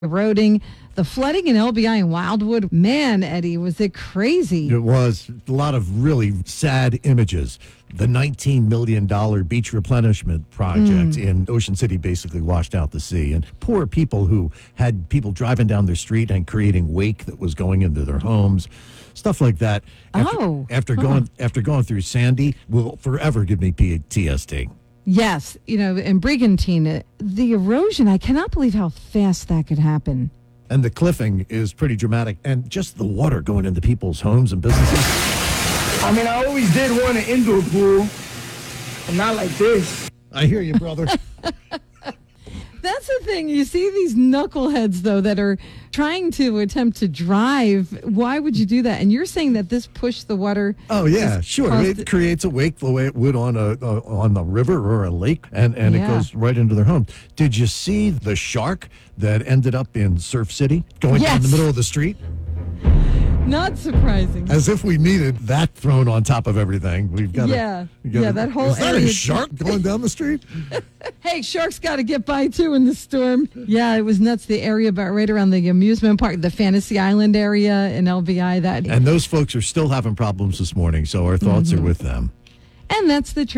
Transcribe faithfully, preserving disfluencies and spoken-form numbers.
eroding. The flooding in L B I and Wildwood, man, Eddie, was it crazy? It was a lot of really sad images. The nineteen million dollars beach replenishment project mm. in Ocean City basically washed out the sea. And poor people who had people driving down their street and creating wake that was going into their homes, stuff like that. After, oh. After huh. going after going through Sandy will forever give me P T S D. Yes, you know, in Brigantine, the erosion, I cannot believe how fast that could happen. And the cliffing is pretty dramatic. And just the water going into people's homes and businesses. I mean, I always did want an indoor pool, but not like this. I hear you, brother. That's the thing. You see these knuckleheads, though, that are trying to attempt to drive. Why would you do that? And you're saying that this pushed the water. Oh, yeah, sure. It creates a wake the way it would on a uh, on the river or a lake, and, and yeah. it goes right into their home. Did you see the shark that ended up in Surf City going yes. down the middle of the street? Not surprising. As if we needed that thrown on top of everything. We've got yeah, gotta, yeah. That whole is that area a shark going down the street? Hey, sharks got to get by too in the storm. Yeah, it was nuts. The area about right around the amusement park, the Fantasy Island area in L B I. That and those folks are still having problems this morning. So our thoughts mm-hmm. are with them. And that's the.